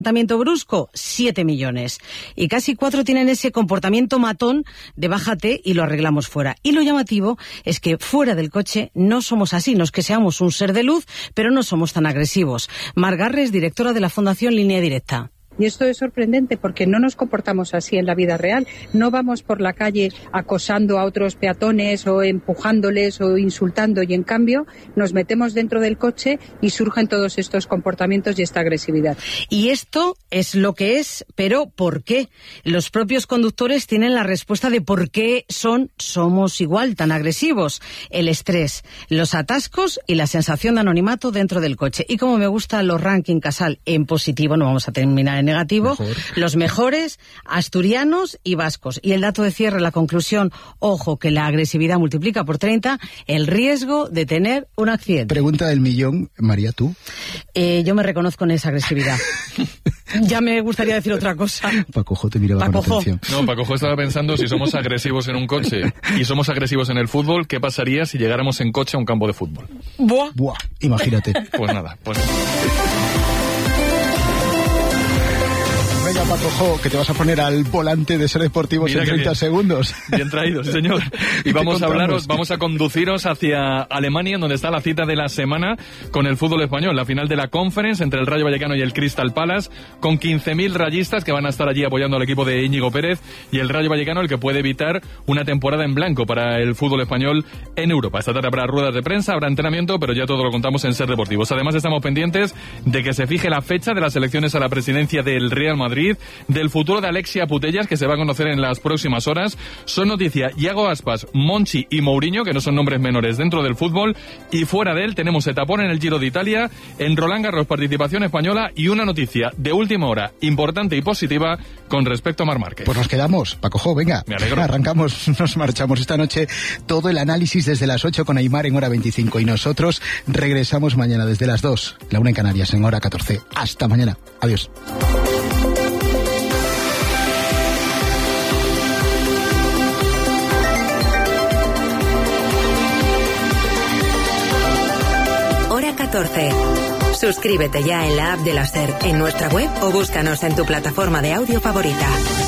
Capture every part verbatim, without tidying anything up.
Comportamiento brusco, siete millones. Y casi cuatro tienen ese comportamiento matón de bájate y lo arreglamos fuera. Y lo llamativo es que fuera del coche no somos así, no es que seamos un ser de luz, pero no somos tan agresivos. Mar Garres, directora de la Fundación Línea Directa. Y esto es sorprendente porque no nos comportamos así en la vida real. No vamos por la calle acosando a otros peatones o empujándoles o insultando, y en cambio nos metemos dentro del coche y surgen todos estos comportamientos y esta agresividad. Y esto es lo que es, pero ¿por qué? Los propios conductores tienen la respuesta de por qué son, somos igual tan agresivos. El estrés, los atascos y la sensación de anonimato dentro del coche. Y como me gustan los ranking Casal en positivo, no vamos a terminar en negativo, Mejor. Los mejores, asturianos y vascos. Y el dato de cierre, la conclusión, ojo, que la agresividad multiplica por treinta el riesgo de tener un accidente. Pregunta del millón, María, ¿tú? Eh, yo me reconozco en esa agresividad. Ya me gustaría decir otra cosa. Pacojo te miraba con atención. No, Pacojo estaba pensando, si somos agresivos en un coche y somos agresivos en el fútbol, ¿qué pasaría si llegáramos en coche a un campo de fútbol? Buah. Buah, imagínate. Pues nada, pues... Venga, Pacojo, que te vas a poner al volante de Ser Deportivos Mira en treinta bien. Segundos. Bien traído, sí, señor. Y vamos a hablaros, vamos a conduciros hacia Alemania, donde está la cita de la semana con el fútbol español. La final de la Conference entre el Rayo Vallecano y el Crystal Palace, con quince mil rayistas que van a estar allí apoyando al equipo de Íñigo Pérez, y el Rayo Vallecano, el que puede evitar una temporada en blanco para el fútbol español en Europa. Esta tarde habrá ruedas de prensa, habrá entrenamiento, pero ya todo lo contamos en Ser Deportivos. Además, estamos pendientes de que se fije la fecha de las elecciones a la presidencia del Real Madrid, del futuro de Alexia Putellas, que se va a conocer en las próximas horas. Son noticia Iago Aspas, Monchi y Mourinho, que no son nombres menores dentro del fútbol, y fuera de él tenemos etapón en el Giro de Italia, en Roland Garros participación española, y una noticia de última hora importante y positiva con respecto a Marc Márquez. Pues nos quedamos, Pacojo, venga. Me alegro. Arrancamos, nos marchamos esta noche, todo el análisis desde las ocho con Aimar en hora veinticinco, y nosotros regresamos mañana desde las dos, la una en Canarias en hora catorce. Hasta mañana. Adiós. catorce. Suscríbete ya en la app de la SER, en nuestra web o búscanos en tu plataforma de audio favorita.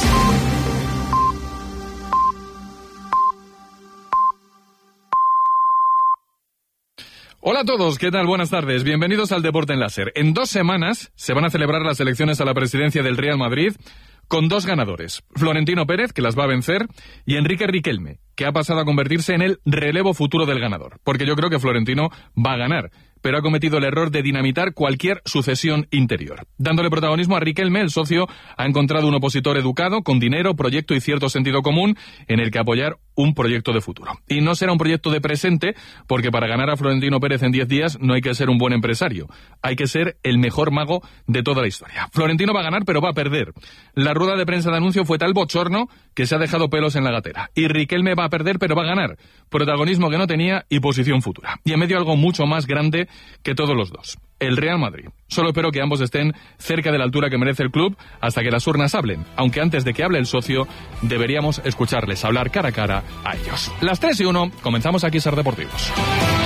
Hola a todos, ¿qué tal? Buenas tardes, bienvenidos al Deporte en la SER. En dos semanas se van a celebrar las elecciones a la presidencia del Real Madrid con dos ganadores, Florentino Pérez, que las va a vencer, y Enrique Riquelme, que ha pasado a convertirse en el relevo futuro del ganador, porque yo creo que Florentino va a ganar, pero ha cometido el error de dinamitar cualquier sucesión interior. Dándole protagonismo a Riquelme, el socio ha encontrado un opositor educado, con dinero, proyecto y cierto sentido común, en el que apoyar un proyecto de futuro. Y no será un proyecto de presente, porque para ganar a Florentino Pérez en diez días no hay que ser un buen empresario, hay que ser el mejor mago de toda la historia. Florentino va a ganar, pero va a perder. La rueda de prensa de anuncio fue tal bochorno que se ha dejado pelos en la gatera. Y Riquelme va a perder, pero va a ganar. Protagonismo que no tenía y posición futura. Y en medio algo mucho más grande que todos los dos, el Real Madrid. Solo espero que ambos estén cerca de la altura que merece el club hasta que las urnas hablen, aunque antes de que hable el socio deberíamos escucharles hablar cara a cara a ellos. Las tres y uno, comenzamos aquí Ser Deportivos.